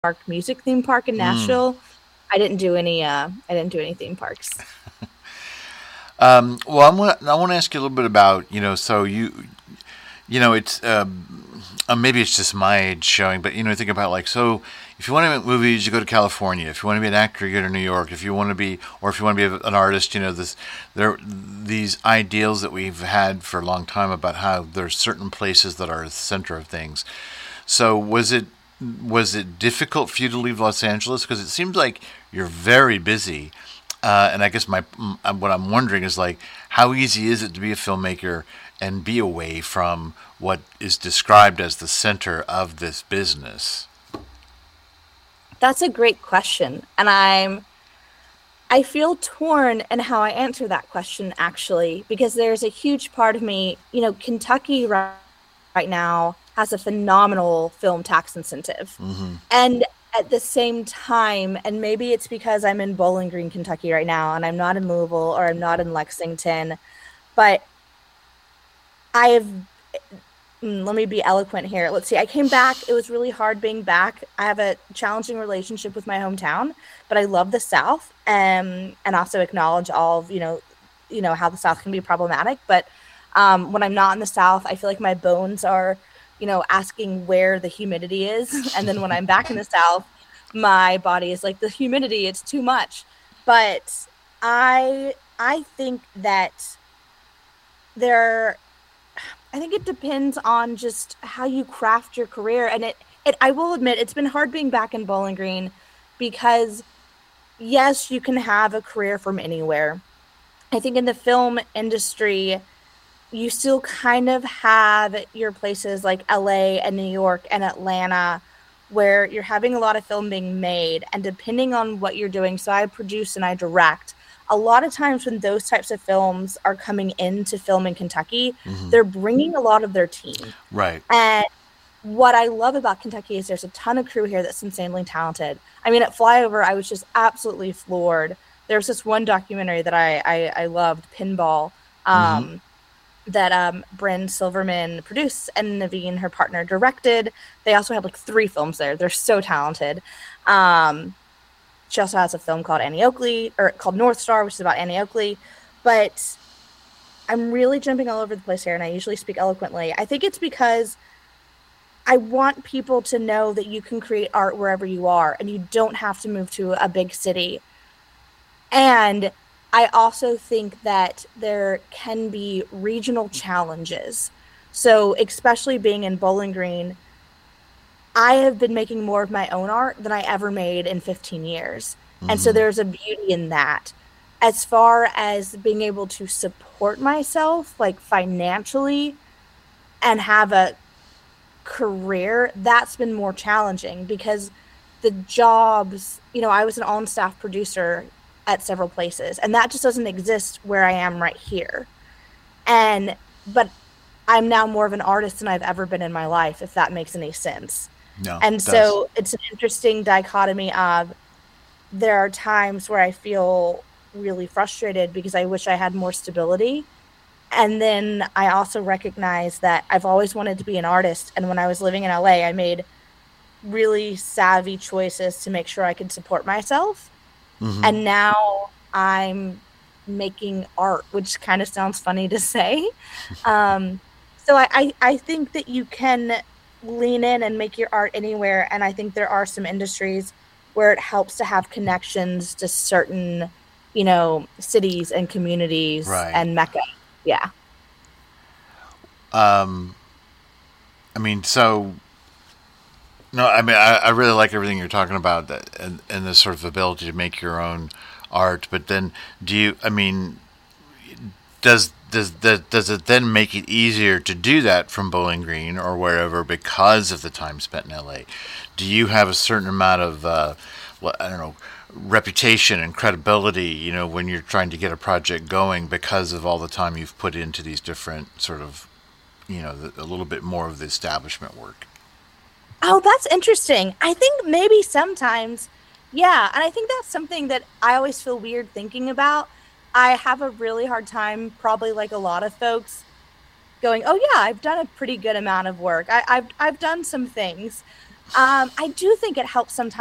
Park Music theme park in Mm. Nashville. I didn't do any theme parks. Well, I want to ask you a little bit about, so it's maybe it's just my age showing, but think about like, so if you want to make movies, you go to California. If you want to be an actor, you go to New York. If you want to be, or if you want to be an artist, these ideals that we've had for a long time about how there's certain places that are the center of things. So was it difficult for you to leave Los Angeles? Because it seems like you're very busy. And I guess what I'm wondering is like, how easy is it to be a filmmaker and be away from what is described as the center of this business? That's a great question, and I feel torn in how I answer that question actually, because there's a huge part of me, Kentucky right now has a phenomenal film tax incentive. Mm-hmm. And at the same time, and maybe it's because I'm in Bowling Green, Kentucky right now, and I'm not in Louisville or I'm not in Lexington, but I have, let me be eloquent here. Let's see. I came back. It was really hard being back. I have a challenging relationship with my hometown, but I love the South, and also acknowledge all of, how the South can be problematic. But when I'm not in the South, I feel like my bones are, asking where the humidity is. And then when I'm back in the South, my body is like, the humidity, it's too much. But I think that there I think it depends on just how you craft your career. And I will admit, it's been hard being back in Bowling Green because, yes, you can have a career from anywhere. I think in the film industry, you still kind of have your places like LA and New York and Atlanta where you're having a lot of film being made. And depending on what you're doing, so I produce and I direct. A lot of times when those types of films are coming into film in Kentucky, Mm-hmm. they're bringing a lot of their team. Right. And what I love about Kentucky is there's a ton of crew here that's insanely talented. I mean, at Flyover, I was just absolutely floored. There's this one documentary that I loved, Pinball, Mm-hmm. um, that Bryn Silverman produced and Naveen, her partner, directed. They also have like 3 films there. They're so talented. Um, she also has a film called Annie Oakley, or called North Star, which is about Annie Oakley. But I'm really jumping all over the place here, and I usually speak eloquently. I think it's because I want people to know that you can create art wherever you are, and you don't have to move to a big city. And I also think that there can be regional challenges. So, especially being in Bowling Green, I have been making more of my own art than I ever made in 15 years. And so Mm-hmm. there's a beauty in that. As far as being able to support myself, like financially, and have a career, that's been more challenging because the jobs, I was an on staff producer at several places, and that just doesn't exist where I am right here. But I'm now more of an artist than I've ever been in my life, if that makes any sense. No, And it does. so it's an interesting dichotomy of there are times where I feel really frustrated because I wish I had more stability. And then I also recognize that I've always wanted to be an artist. And when I was living in LA, I made really savvy choices to make sure I could support myself. Mm-hmm. And now I'm making art, which kind of sounds funny to say. So I think that you can lean in and make your art anywhere. And I think there are some industries where it helps to have connections to certain, cities and communities Right. and Mecca. Yeah. Um, I mean, so no, I mean, I really like everything you're talking about, and this sort of ability to make your own art. But then, do you? I mean, does it then make it easier to do that from Bowling Green or wherever because of the time spent in LA? Do you have a certain amount of, well, I don't know, reputation and credibility, when you're trying to get a project going because of all the time you've put into these different sort of, a little bit more of the establishment work? Oh, that's interesting. I think maybe sometimes, yeah. And I think that's something that I always feel weird thinking about. I have a really hard time, probably like a lot of folks, going, "Oh yeah, I've done a pretty good amount of work. I've done some things," I do think it helps sometimes